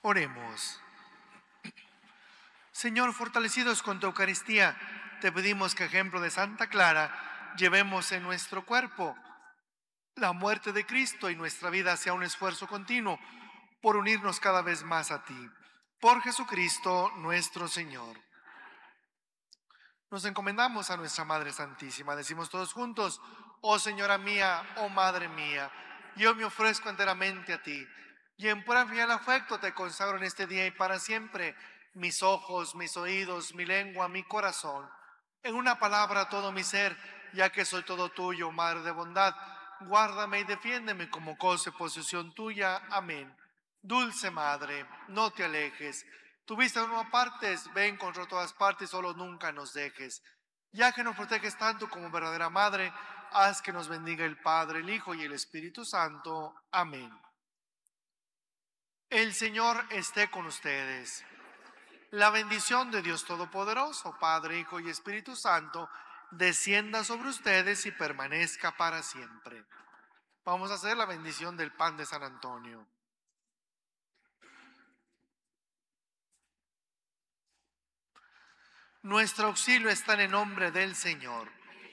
Oremos. Señor, fortalecidos con tu Eucaristía, te pedimos que, ejemplo de Santa Clara, llevemos en nuestro cuerpo la muerte de Cristo y nuestra vida sea un esfuerzo continuo por unirnos cada vez más a ti. Por Jesucristo nuestro Señor. Nos encomendamos a nuestra Madre Santísima. Decimos todos juntos: oh Señora mía, oh Madre mía, yo me ofrezco enteramente a ti, y en pura fiel afecto te consagro en este día y para siempre mis ojos, mis oídos, mi lengua, mi corazón. En una palabra, todo mi ser, ya que soy todo tuyo, Madre de bondad. Guárdame y defiéndeme como cosa y posesión tuya. Amén. Dulce Madre, no te alejes. Tu vista no apartes, ven contra todas partes, solo nunca nos dejes. Ya que nos proteges tanto como verdadera Madre, haz que nos bendiga el Padre, el Hijo y el Espíritu Santo. Amén. El Señor esté con ustedes. La bendición de Dios Todopoderoso, Padre, Hijo y Espíritu Santo, descienda sobre ustedes y permanezca para siempre. Vamos a hacer la bendición del pan de San Antonio. Nuestro auxilio está en el nombre del Señor.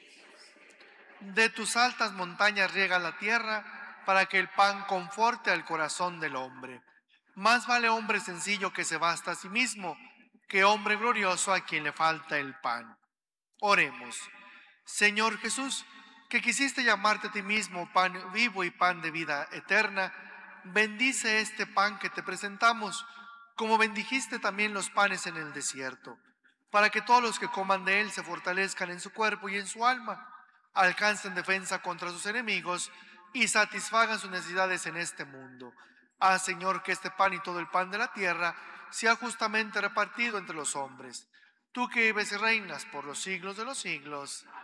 De tus altas montañas riega la tierra para que el pan conforte al corazón del hombre. Más vale hombre sencillo que se basta a sí mismo que hombre glorioso a quien le falta el pan. Oremos. Señor Jesús, que quisiste llamarte a ti mismo pan vivo y pan de vida eterna, bendice este pan que te presentamos, como bendijiste también los panes en el desierto, para que todos los que coman de él se fortalezcan en su cuerpo y en su alma, alcancen defensa contra sus enemigos y satisfagan sus necesidades en este mundo. Haz, Señor, que este pan y todo el pan de la tierra sea justamente repartido entre los hombres. Tú que vives y reinas por los siglos de los siglos.